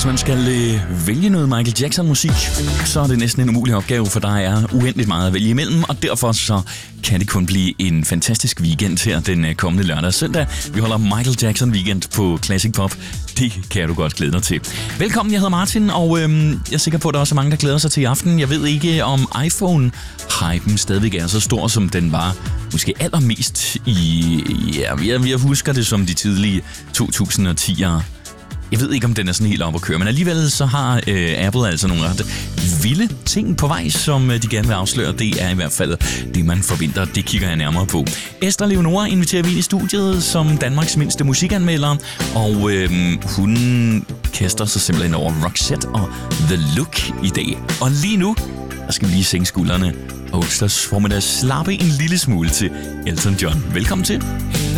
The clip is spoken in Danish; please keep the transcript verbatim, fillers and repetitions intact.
Hvis man skal øh, vælge noget Michael Jackson-musik, så er det næsten en umulig opgave, for der er uendeligt meget at vælge imellem, og derfor så kan det kun blive en fantastisk weekend her den øh, kommende lørdag og søndag. Vi holder Michael Jackson Weekend på Classic Pop. Det kan du godt glæde dig til. Velkommen, jeg hedder Martin, og øh, jeg er sikker på, at der også er mange, der glæder sig til i aften. Jeg ved ikke, om iPhone-hypen stadigvæk er så stor, som den var måske allermest i... Ja, jeg, jeg husker det som de tidlige to tusind og ti'ere. Jeg ved ikke, om den er sådan helt op at køre, men alligevel så har øh, Apple altså nogle ret vilde ting på vej, som øh, de gerne vil afsløre. Det er i hvert fald det, man forventer. Det kigger jeg nærmere på. Esther Leonora inviterer vi ind i studiet som Danmarks mindste musikanmelder, og øh, hun kaster sig simpelthen over Roxette og The Look i dag. Og lige nu, der skal vi lige sænke skuldrene og onsdags formiddag slappe en lille smule til Elton John. Velkommen til.